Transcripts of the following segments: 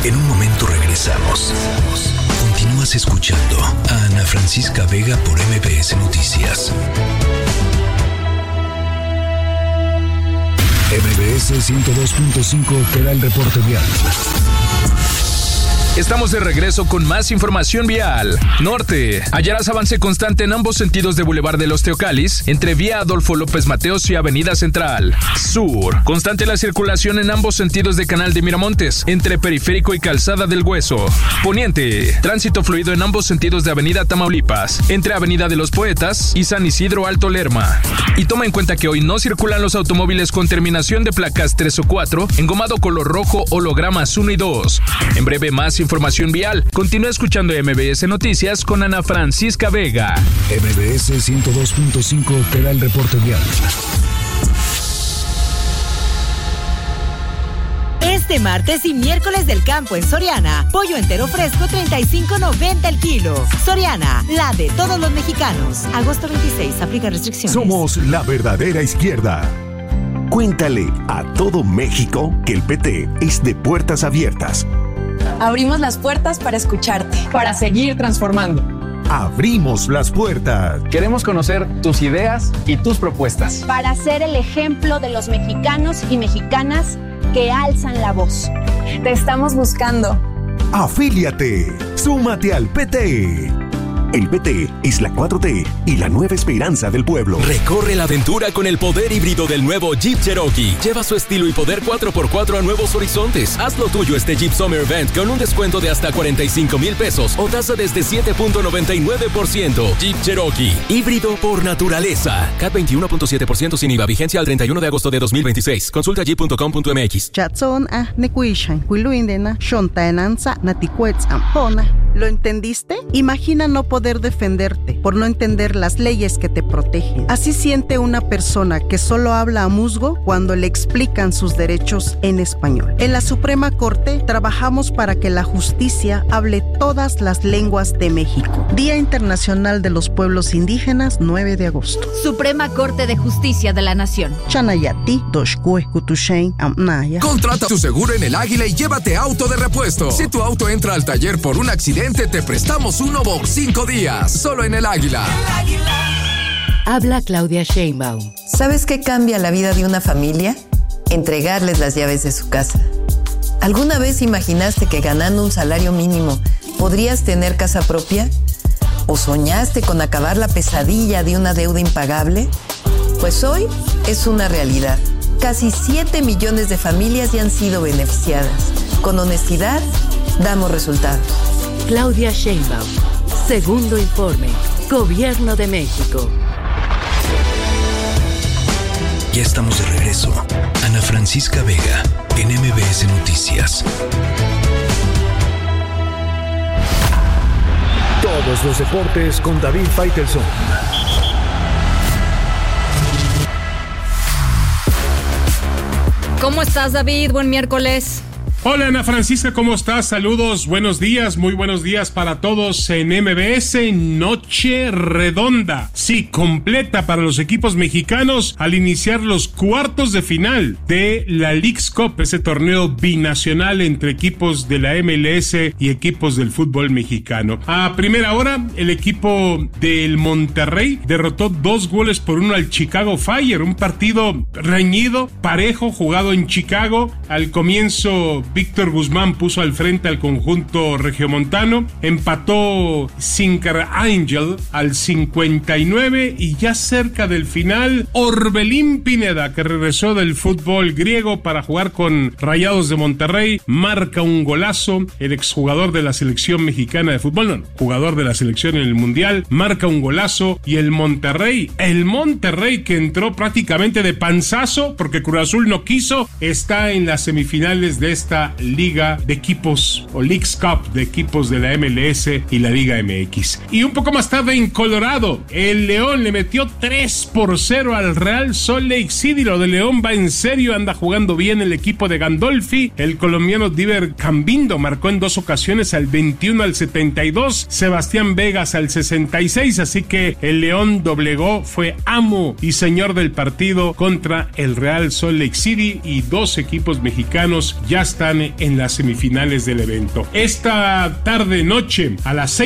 En un momento regresamos. Continúas escuchando a Ana Francisca Vega por MBS Noticias. MBS 102.5 te da el reporte vial. Estamos de regreso con más información vial. Norte. Hallarás avance constante en ambos sentidos de Boulevard de los Teocalis, entre Vía Adolfo López Mateos y Avenida Central. Sur. Constante la circulación en ambos sentidos de Canal de Miramontes, entre Periférico y Calzada del Hueso. Poniente. Tránsito fluido en ambos sentidos de Avenida Tamaulipas, entre Avenida de los Poetas y San Isidro Alto Lerma. Y toma en cuenta que hoy no circulan los automóviles con terminación de placas 3 o 4, engomado color rojo, hologramas 1 y 2. En breve más información vial. Continúa escuchando MBS Noticias con Ana Francisca Vega. MBS 102.5 te da el reporte vial. Este martes y miércoles del campo en Soriana. Pollo entero fresco $35.90 el kilo. Soriana, la de todos los mexicanos. Agosto 26, aplica restricciones. Somos la verdadera izquierda. Cuéntale a todo México que el PT es de puertas abiertas. Abrimos las puertas para escucharte, para seguir transformando. Abrimos las puertas. Queremos conocer tus ideas y tus propuestas. Para ser el ejemplo de los mexicanos y mexicanas que alzan la voz. Te estamos buscando. Afíliate. Súmate al PT. El PT es la 4T y la nueva esperanza del pueblo. Recorre la aventura con el poder híbrido del nuevo Jeep Cherokee. Lleva su estilo y poder 4x4 a nuevos horizontes. Haz lo tuyo este Jeep Summer Event con un descuento de hasta 45,000 pesos o tasa desde 7.99%. Jeep Cherokee, híbrido por naturaleza. CAT 21.7% sin IVA. Vigencia al 31 de agosto de 2026. Consulta jeep.com.mx. ¿Lo entendiste? Imagina no poder defenderte por no entender las leyes que te protegen. Así siente una persona que solo habla a musgo cuando le explican sus derechos en español. En la Suprema Corte trabajamos para que la justicia hable todas las lenguas de México. Día Internacional de los Pueblos Indígenas, 9 de agosto. Suprema Corte de Justicia de la Nación. Chanayati, Doshkue, Kutushain, Amnaya. Contrata tu seguro en El Águila y llévate auto de repuesto. Si tu auto entra al taller por un accidente, te prestamos uno por 5 días. Solo en El Águila. Habla Claudia Sheinbaum. ¿Sabes qué cambia la vida de una familia? Entregarles las llaves de su casa. ¿Alguna vez imaginaste que ganando un salario mínimo podrías tener casa propia? ¿O soñaste con acabar la pesadilla de una deuda impagable? Pues hoy es una realidad. Casi 7 millones de familias ya han sido beneficiadas. Con honestidad, damos resultados. Claudia Sheinbaum. Segundo informe. Gobierno de México. Ya estamos de regreso. Ana Francisca Vega, en MBS Noticias. Todos los deportes con David Faitelson. ¿Cómo estás, David? Buen miércoles. Hola Ana Francisca, ¿cómo estás? Saludos, buenos días, muy buenos días para todos en MBS. Noche redonda, sí, completa para los equipos mexicanos al iniciar los cuartos de final de la Leagues Cup, ese torneo binacional entre equipos de la MLS y equipos del fútbol mexicano. A primera hora, el equipo del Monterrey derrotó 2-1 al Chicago Fire, un partido reñido, parejo, jugado en Chicago. Al comienzo, Víctor Guzmán puso al frente al conjunto regiomontano, empató Sinker Angel al 59 y ya cerca del final, Orbelín Pineda, que regresó del fútbol griego para jugar con Rayados de Monterrey, marca un golazo. El exjugador de la selección mexicana de fútbol, no, jugador de la selección en el Mundial, marca un golazo y el Monterrey que entró prácticamente de panzazo porque Cruz Azul no quiso, está en las semifinales de esta liga de equipos o Leagues Cup de equipos de la MLS y la Liga MX. Y un poco más tarde en Colorado, el León le metió 3-0 al Real Salt Lake City. Lo de León va en serio, anda jugando bien el equipo de Gandolfi. El colombiano Diver Cambindo marcó en 2 ocasiones, al 21 al 72, Sebastián Vegas al 66, así que el León doblegó, fue amo y señor del partido contra el Real Salt Lake City y 2 equipos mexicanos ya están están en las semifinales del evento. Esta tarde-noche, a las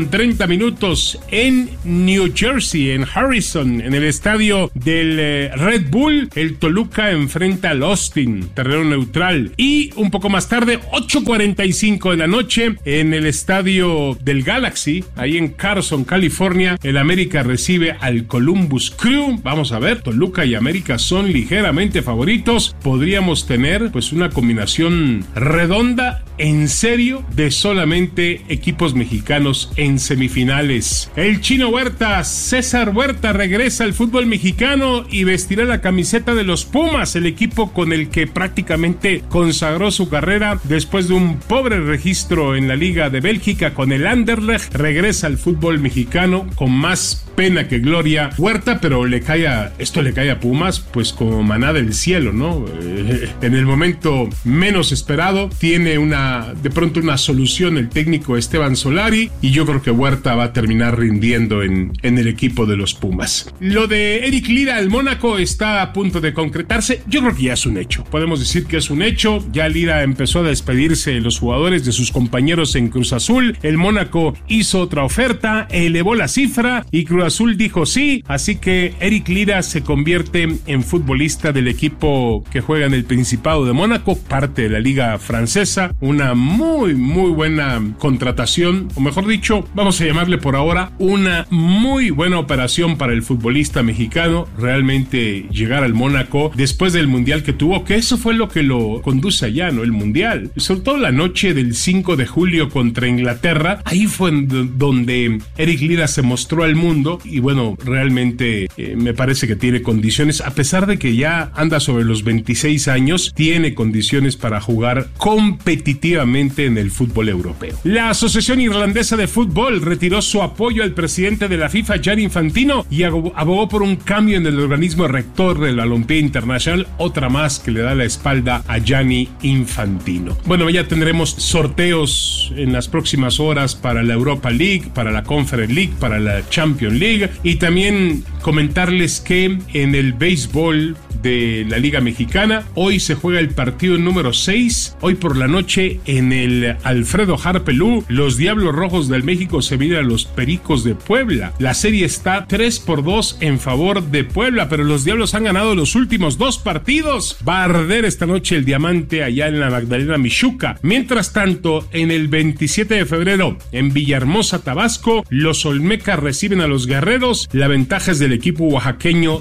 6:30 en New Jersey, en Harrison, en el estadio del Red Bull, el Toluca enfrenta al Austin, terreno neutral. Y un poco más tarde, 8:45 de la noche, en el estadio del Galaxy, ahí en Carson, California, el América recibe al Columbus Crew. Vamos a ver, Toluca y América son ligeramente favoritos. Podríamos tener pues una combinación redonda, en serio, de solamente equipos mexicanos en semifinales. El Chino Huerta, César Huerta, regresa al fútbol mexicano y vestirá la camiseta de los Pumas, el equipo con el que prácticamente consagró su carrera después de un pobre registro en la Liga de Bélgica con el Anderlecht. Regresa al fútbol mexicano con más pena que gloria Huerta, pero esto le cae a Pumas pues como maná del cielo, ¿no? En el momento menos esperado tiene de pronto una solución el técnico Esteban Solari, y yo creo que Huerta va a terminar rindiendo en el equipo de los Pumas. Lo de Eric Lira al Mónaco está a punto de concretarse. Yo creo que ya es un hecho. Podemos decir que es un hecho. Ya Lira empezó a despedirse de los jugadores, de sus compañeros en Cruz Azul. El Mónaco hizo otra oferta, elevó la cifra y Cruz Azul dijo sí. Así que Eric Lira se convierte en futbolista del equipo que juega en el Principado de Mónaco, parte de la Liga Francesa. Una muy buena contratación, o mejor dicho, vamos a llamarle por ahora una muy buena operación para el futbolista mexicano. Realmente llegar al Mónaco después del mundial que tuvo, que eso fue lo que lo conduce allá, ¿no? El mundial, sobre todo la noche del 5 de julio contra Inglaterra. Ahí fue donde Eric Lira se mostró al mundo y bueno, realmente me parece que tiene condiciones, a pesar de que ya anda sobre los 26 años, tiene condiciones para jugar competitivamente en el fútbol europeo. La Asociación Irlandesa de Fútbol retiró su apoyo al presidente de la FIFA, Gianni Infantino, y abogó por un cambio en el organismo rector de la Balompié Internacional, otra más que le da la espalda a Gianni Infantino. Bueno, ya tendremos sorteos en las próximas horas para la Europa League, para la Conference League, para la Champions League, y también comentarles que en el béisbol de la Liga Mexicana, hoy se juega el partido número 6, hoy por la noche en el Alfredo Harpelú, los Diablos Rojos del México se miden a los Pericos de Puebla. La serie está 3-2 en favor de Puebla, pero los Diablos han ganado los últimos 2 partidos. Va a arder esta noche el diamante allá en la Magdalena Mixhuca. Mientras tanto, en el 27 de febrero, en Villahermosa, Tabasco, los Olmecas reciben a los Guerreros. La ventaja es del equipo oaxaqueño,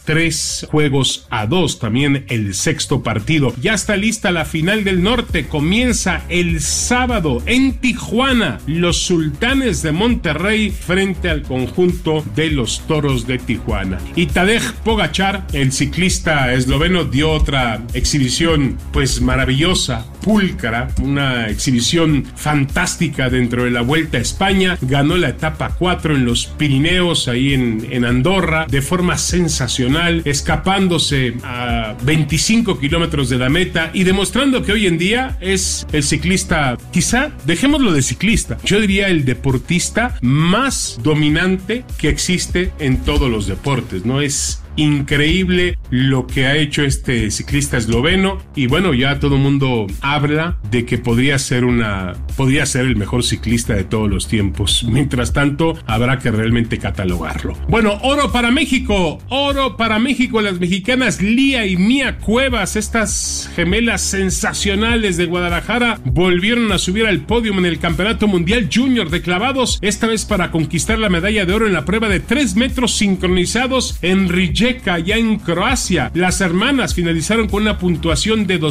3-2. También el 6º partido. Ya está lista la final del norte. Comienza el sábado en Tijuana. Los Sultanes de Monterrey frente al conjunto de los Toros de Tijuana. Y Tadej Pogačar, el ciclista esloveno, dio otra exhibición pues maravillosa, pulcra, una exhibición fantástica dentro de la Vuelta a España. Ganó la etapa 4 en los Pirineos, ahí en Andorra, de forma sensacional, escapándose a 25 kilómetros de la meta y demostrando que hoy en día es el ciclista, quizá, dejémoslo de ciclista, yo diría el deportista más dominante que existe en todos los deportes, ¿no? Es increíble lo que ha hecho este ciclista esloveno y bueno, ya todo el mundo habla de que podría ser el mejor ciclista de todos los tiempos. Mientras tanto, habrá que realmente catalogarlo. Bueno, oro para México, las mexicanas Lía y Mía Cuevas, estas gemelas sensacionales de Guadalajara, volvieron a subir al podio en el Campeonato Mundial Junior de clavados, esta vez para conquistar la medalla de oro en la prueba de 3 metros sincronizados en Rijeka, ya en Croacia. Las hermanas finalizaron con una puntuación de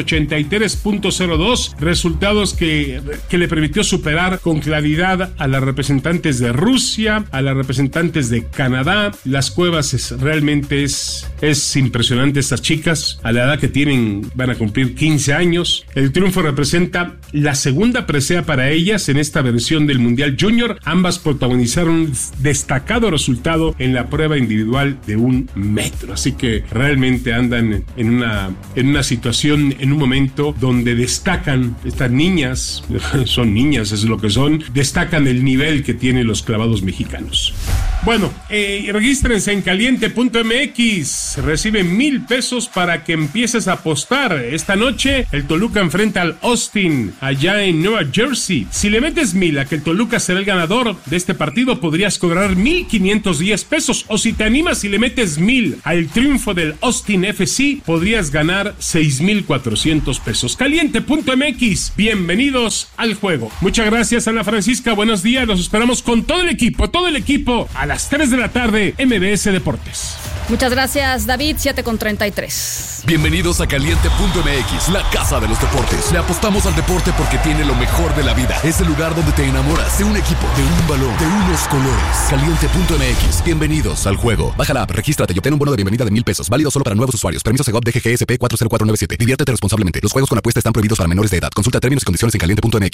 283.02, resultados que le permitió superar con claridad a las representantes de Rusia, a las representantes de Canadá. Las Cuevas realmente es impresionante, estas chicas, a la edad que tienen van a cumplir 15 años. El triunfo representa la segunda presea para ellas en esta versión del Mundial Junior. Ambas protagonizaron un destacado resultado en la prueba individual de 1 metro, así que realmente andan en una situación, en un momento donde destacan estas niñas, son niñas, es lo que son, destacan el nivel que tienen los clavados mexicanos. Bueno, regístrense en caliente.mx. Reciben 1,000 pesos para que empieces a apostar. Esta noche el Toluca enfrenta al Austin allá en Nueva Jersey. Si le metes 1,000 a que el Toluca será el ganador de este partido, podrías cobrar 1,510 pesos. O si te animas y le metes 1,000 al triunfo del Austin FC, podrías ganar 6,400 pesos. Caliente.mx. Bienvenidos al juego. Muchas gracias, Ana Francisca. Buenos días. Los esperamos con todo el equipo a las 3 de la tarde, MBS Deportes. Muchas gracias, David. 7:33. Bienvenidos a Caliente.mx, la casa de los deportes. Le apostamos al deporte porque tiene lo mejor de la vida. Es el lugar donde te enamoras de un equipo, de un balón, de unos colores. Caliente.mx. Bienvenidos al juego. Baja la app, regístrate y obtén un bono de bienvenida de 1,000 pesos. Válido solo para nuevos usuarios. Permiso Segov DGGSP 40497. Diviértete responsablemente. Los juegos con apuesta están prohibidos para menores de edad. Consulta términos y condiciones en Caliente.mx.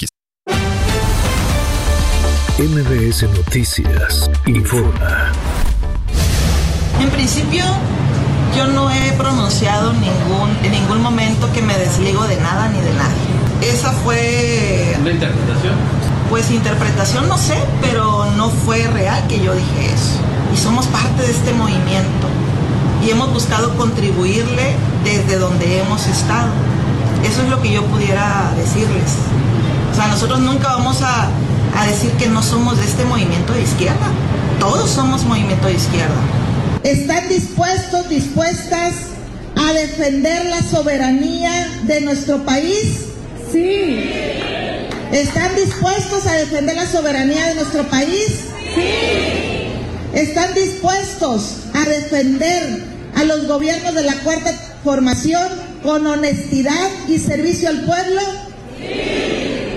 MBS Noticias informa. En principio, yo no he pronunciado en ningún momento que me desligo de nada ni de nadie. Esa fue... ¿Una interpretación? Pues interpretación no sé, pero no fue real que yo dije eso. Y somos parte de este movimiento. Y hemos buscado contribuirle desde donde hemos estado. Eso es lo que yo pudiera decirles. O sea, nosotros nunca vamos a decir que no somos de este movimiento de izquierda. Todos somos movimiento de izquierda. ¿Están dispuestas a defender la soberanía de nuestro país? Sí. ¿Están dispuestos a defender la soberanía de nuestro país? Sí. ¿Están dispuestos a defender a los gobiernos de la Cuarta Transformación con honestidad y servicio al pueblo? Sí.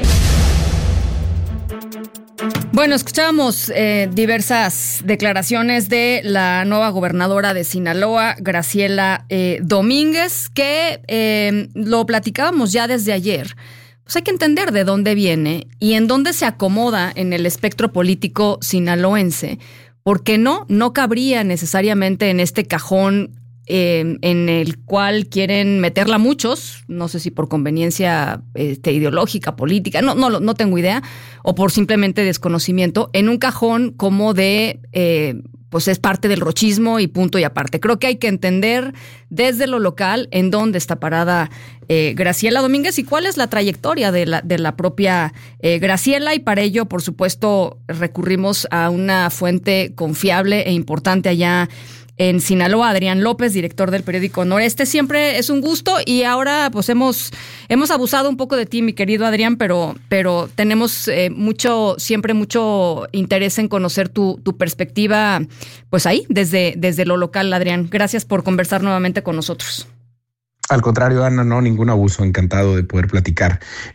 Bueno, escuchábamos diversas declaraciones de la nueva gobernadora de Sinaloa, Graciela Domínguez, que lo platicábamos ya desde ayer. Pues hay que entender de dónde viene y en dónde se acomoda en el espectro político sinaloense, porque no cabría necesariamente en este cajón en el cual quieren meterla muchos, no sé si por conveniencia ideológica, política, no tengo idea, o por simplemente desconocimiento, en un cajón como de, pues es parte del rochismo y punto y aparte. Creo que hay que entender desde lo local en dónde está parada Graciela Domínguez y cuál es la trayectoria de la propia Graciela, y para ello, por supuesto, recurrimos a una fuente confiable e importante allá en Sinaloa, Adrián López, director del periódico Noreste. Siempre es un gusto y ahora pues hemos abusado un poco de ti, mi querido Adrián, pero tenemos siempre mucho interés en conocer tu perspectiva, pues ahí, desde lo local, Adrián. Gracias por conversar nuevamente con nosotros. Al contrario, Ana, no, ningún abuso, encantado de poder platicar.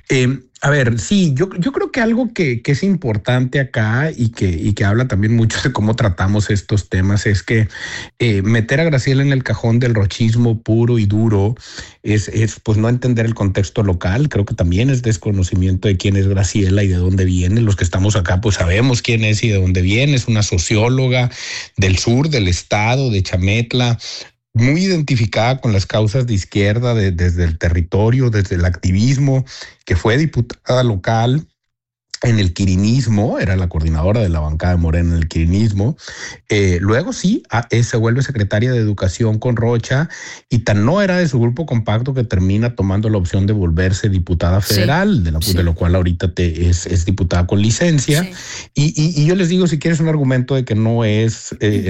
A ver, sí, yo creo que algo que es importante acá y que habla también mucho de cómo tratamos estos temas es que meter a Graciela en el cajón del rochismo puro y duro es pues no entender el contexto local. Creo que también es desconocimiento de quién es Graciela y de dónde viene. Los que estamos acá pues sabemos quién es y de dónde viene. Es una socióloga del sur del estado, de Chametla, muy identificada con las causas de izquierda desde el territorio, desde el activismo, que fue diputada local en el quirinismo, era la coordinadora de la bancada de Morena en el quirinismo. Luego sí, se vuelve secretaria de Educación con Rocha y tan no era de su grupo compacto que termina tomando la opción de volverse diputada federal, sí, de lo cual ahorita es diputada con licencia. Sí. Y yo les digo, si quieres un argumento de que no es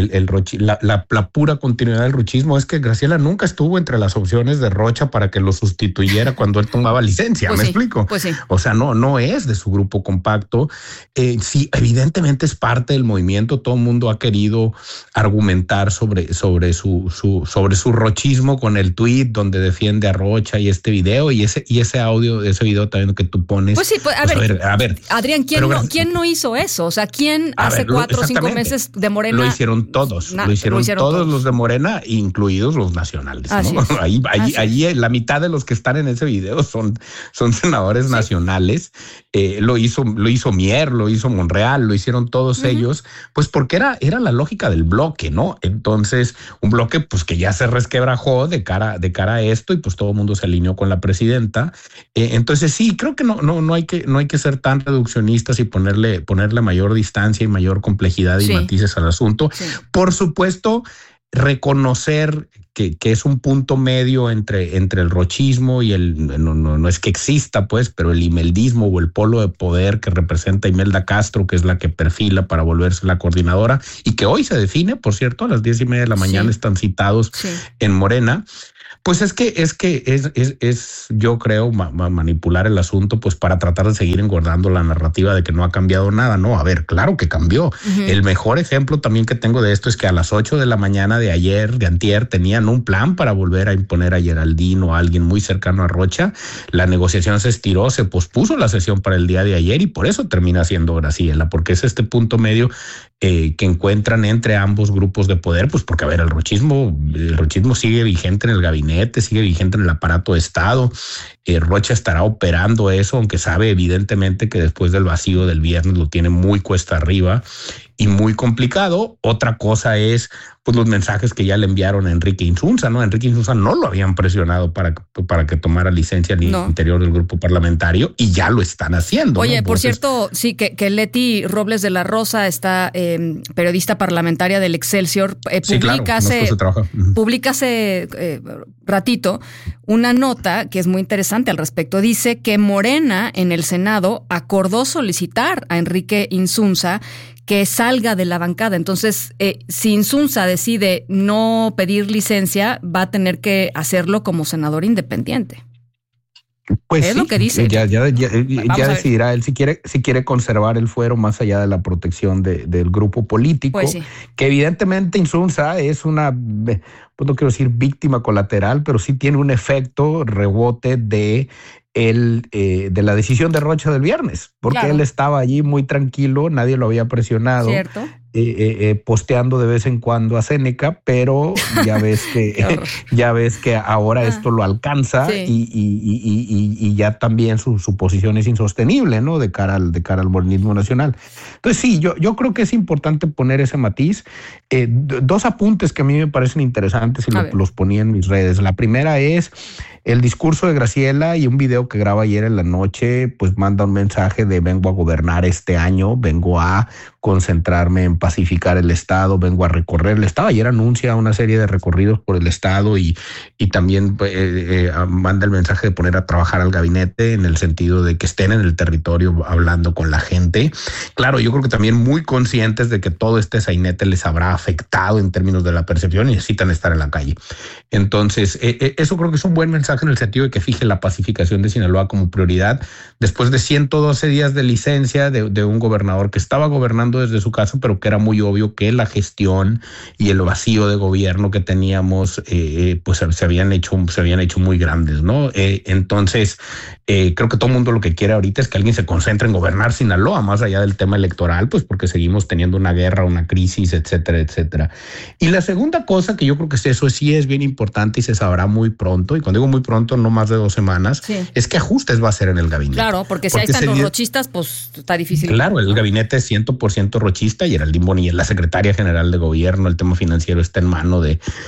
la pura continuidad del rochismo, es que Graciela nunca estuvo entre las opciones de Rocha para que lo sustituyera cuando él tomaba licencia. Pues ¿me explico? Pues sí. O sea, no es de su grupo compacto. Sí, evidentemente es parte del movimiento. Todo el mundo ha querido argumentar sobre su rochismo con el tuit donde defiende a Rocha y este video y ese audio, ese video también que tú pones. Pues sí, a ver, Adrián, ¿quién no hizo eso? O sea, ¿quién hace 4 o 5 meses de Morena? Lo hicieron todos. Lo hicieron todos los de Morena, incluidos los nacionales, ¿no? Allí la mitad de los que están en ese video son senadores nacionales. Lo hizo hizo Mier, lo hizo Monreal, lo hicieron todos ellos, pues porque era la lógica del bloque, ¿no? Entonces, un bloque pues que ya se resquebrajó de cara a esto y pues todo el mundo se alineó con la presidenta. Entonces sí, creo que no hay que ser tan reduccionistas y ponerle mayor distancia y mayor complejidad y matices al asunto. Sí. Por supuesto, reconocer que es un punto medio entre el rochismo y no es que exista, pues, pero el imeldismo o el polo de poder que representa Imelda Castro, que es la que perfila para volverse la coordinadora y que hoy se define, por cierto, a las 10:30 de la mañana están citados en Morena. Pues es yo creo, manipular el asunto pues para tratar de seguir engordando la narrativa de que no ha cambiado nada. No, a ver, claro que cambió. El mejor ejemplo también que tengo de esto es que a las 8 de la mañana de antier, tenían un plan para volver a imponer a Geraldine o a alguien muy cercano a Rocha. La negociación se estiró, se pospuso la sesión para el día de ayer y por eso termina siendo Graciela, porque es este punto medio que encuentran entre ambos grupos de poder, pues porque, a ver, el rochismo sigue vigente en el gabinete, sigue vigente en el aparato de Estado. Rocha estará operando eso, aunque sabe evidentemente que después del vacío del viernes lo tiene muy cuesta arriba y muy complicado. Otra cosa es pues los mensajes que ya le enviaron a Enrique Insunza, ¿no? Enrique Insunza no lo habían presionado para que tomara licencia al interior del grupo parlamentario y ya lo están haciendo. Oye, ¿no? Entonces, por cierto, sí, que Leti Robles de la Rosa, esta periodista parlamentaria del Excelsior, publica hace ratito una nota que es muy interesante al respecto. Dice que Morena en el Senado acordó solicitar a Enrique Insunza que salga de la bancada. Entonces, si Insunza decide no pedir licencia, va a tener que hacerlo como senador independiente. Pues es lo que dice. Ya decidirá él si quiere conservar el fuero más allá de la protección del grupo político, pues que evidentemente Insunza es una, pues no quiero decir víctima colateral, pero sí tiene un efecto rebote de la decisión de Rocha del viernes, porque él estaba allí muy tranquilo, nadie lo había presionado. ¿Cierto? Posteando de vez en cuando a Séneca, pero ya ves que ahora esto lo alcanza y ya también su posición es insostenible, ¿no? De cara al morenismo nacional. Entonces sí, yo creo que es importante poner ese matiz. Dos apuntes que a mí me parecen interesantes y los ponía en mis redes. La primera es el discurso de Graciela y un video que graba ayer en la noche, pues manda un mensaje de vengo a gobernar este año, vengo a concentrarme en pacificar el Estado, vengo a recorrer el Estado. Ayer anuncia una serie de recorridos por el Estado y también manda el mensaje de poner a trabajar al gabinete en el sentido de que estén en el territorio hablando con la gente. Claro, yo creo que también muy conscientes de que todo este sainete les habrá afectado en términos de la percepción y necesitan estar en la calle. Entonces, eso creo que es un buen mensaje en el sentido de que fije la pacificación de Sinaloa como prioridad después de 112 días de licencia de un gobernador que estaba gobernando desde su casa, pero que era muy obvio que la gestión y el vacío de gobierno que teníamos pues se habían hecho muy grandes, ¿no? Entonces, creo que todo el mundo lo que quiere ahorita es que alguien se concentre en gobernar Sinaloa, más allá del tema electoral, pues porque seguimos teniendo una guerra, una crisis, etcétera, etcétera. Y la segunda cosa que yo creo que eso sí es bien importante y se sabrá muy pronto, y cuando digo muy pronto, no más de 2 semanas, es que ajustes va a ser en el gabinete. Claro, porque si ahí están los rochistas, pues está difícil. Claro, el gabinete es 100% rochista y Geraldine Bonilla es la secretaria general de gobierno, el tema financiero está en mano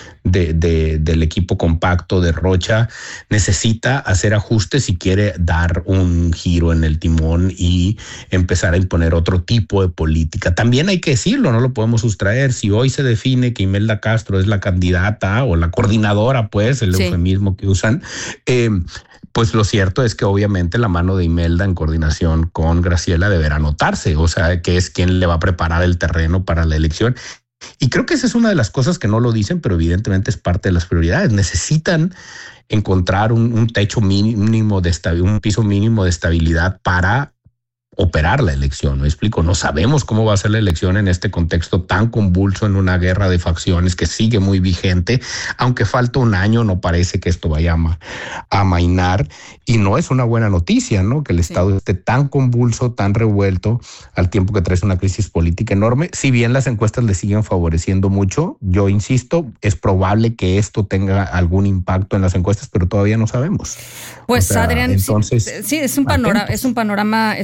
del equipo compacto de Rocha. Necesita hacer ajustes si quiere dar un giro en el timón y empezar a imponer otro tipo de política. También hay que decirlo, no lo podemos sustraer. Si hoy se define que Imelda Castro es la candidata o la coordinadora, pues el eufemismo que usan, pues lo cierto es que obviamente la mano de Imelda en coordinación con Graciela deberá notarse, o sea, que es quien le va a preparar el terreno para la elección. Y creo que esa es una de las cosas que no lo dicen, pero evidentemente es parte de las prioridades. Necesitan encontrar un techo mínimo de estabilidad, un piso mínimo de estabilidad para operar la elección. ¿Me explico? No sabemos cómo va a ser la elección en este contexto tan convulso, en una guerra de facciones que sigue muy vigente. Aunque falta un año, no parece que esto vaya a amainar. Y no es una buena noticia, ¿no? Que el Estado esté tan convulso, tan revuelto, al tiempo que trae una crisis política enorme. Si bien las encuestas le siguen favoreciendo mucho, yo insisto, es probable que esto tenga algún impacto en las encuestas, pero todavía no sabemos. Pues, o sea, Adrián, entonces, sí, es un panorama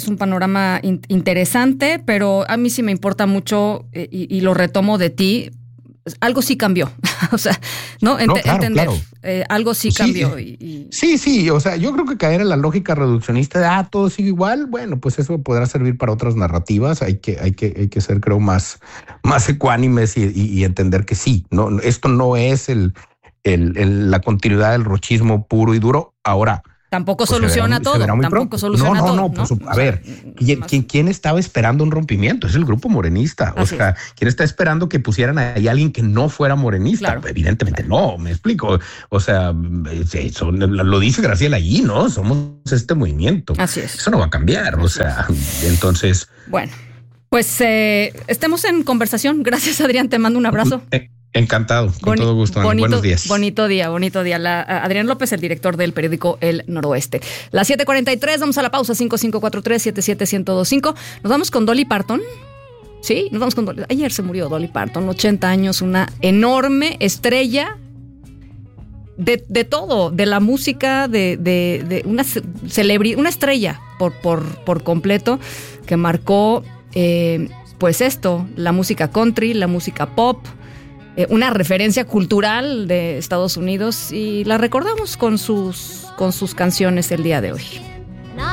panorama interesante, pero a mí sí me importa mucho y lo retomo de ti. Algo sí cambió, o sea, ¿no? Entender, claro. Algo sí cambió. Sí, o sea, yo creo que caer en la lógica reduccionista de, todo sigue igual, bueno, pues eso podrá servir para otras narrativas, hay que ser, creo, más ecuánimes y entender que sí, no, esto no es la continuidad del rochismo puro y duro. Ahora, tampoco soluciona todo. Tampoco soluciona todo. No, a ver, ¿quién estaba esperando un rompimiento? Es el grupo morenista. O sea, ¿quién está esperando que pusieran ahí a alguien que no fuera morenista? Claro. Evidentemente no, me explico. O sea, eso lo dice Graciela allí, ¿no? Somos este movimiento. Así es. Eso no va a cambiar. O sea, entonces. Bueno, pues estemos en conversación. Gracias, Adrián. Te mando un abrazo. Encantado, con todo gusto. Buenos días. Bonito día. Adrián López, el director del periódico El Noroeste. Las 7:43, vamos a la pausa, 5543-77125. Nos vamos con Dolly Parton. Sí, nos vamos con Dolly. Ayer se murió Dolly Parton, 80 años, una enorme estrella de todo, de la música, de una celebridad, una estrella por completo, que marcó, pues esto, la música country, la música pop, una referencia cultural de Estados Unidos, y la recordamos con sus canciones el día de hoy.